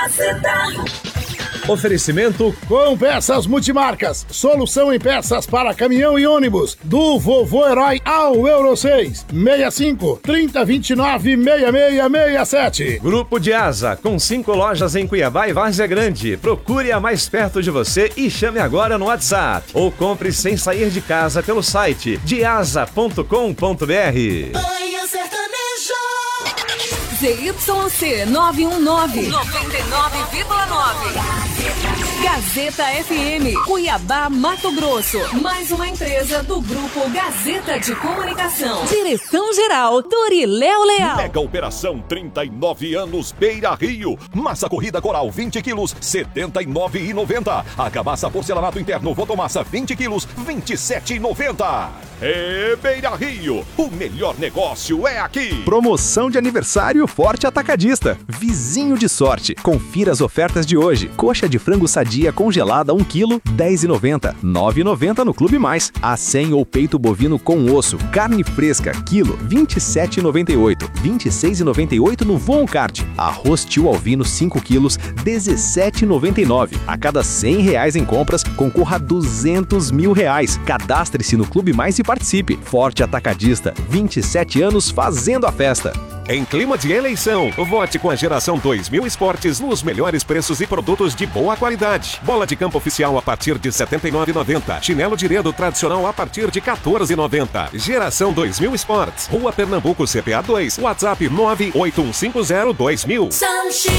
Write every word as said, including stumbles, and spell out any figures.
Oferecimento com peças multimarcas. Solução em peças para caminhão e ônibus. Do Vovô Herói ao Euro seis. seis cinco, trinta, vinte e nove, seis seis seis sete. Grupo Diasa, com cinco lojas em Cuiabá e Várzea Grande. Procure a mais perto de você e chame agora no WhatsApp. Ou compre sem sair de casa pelo site diasa ponto com ponto br. Manhã Sertaneja. Z Y C nove um nove, noventa e nove vírgula nove. Gazeta F M, Cuiabá, Mato Grosso. Mais uma empresa do Grupo Gazeta de Comunicação. Direção-geral, Doriléo Leal. Mega Operação trinta e nove anos Beira Rio. Massa corrida coral vinte quilos, setenta e nove reais e noventa centavos. Argamassa porcelanato interno Votomassa vinte quilos, vinte e sete reais e noventa centavos. É Beira Rio, o melhor negócio é aqui. Promoção de aniversário Forte Atacadista. Vizinho de sorte. Confira as ofertas de hoje. Coxa de frango sadia congelada um quilo, dez reais e noventa centavos. nove reais e noventa centavos no Clube Mais. Acém ou peito bovino com osso. Carne fresca, quilo, vinte e sete reais e noventa e oito centavos. vinte e seis reais e noventa e oito centavos no Voon Kart. Arroz tio Alvino cinco quilos, dezessete reais e noventa e nove centavos. A cada cem reais em compras, concorra a duzentos mil reais. Cadastre-se no Clube Mais e participe. Forte Atacadista, vinte e sete anos fazendo a festa. Em clima de eleição, vote com a Geração dois mil Esportes nos melhores preços e produtos de boa qualidade. Bola de campo oficial a partir de setenta e nove reais e noventa centavos. Chinelo de dedo tradicional a partir de quatorze reais e noventa centavos. Geração dois mil Esportes. Rua Pernambuco C P A dois. WhatsApp nove oito um cinco zero dois mil. Sunshine.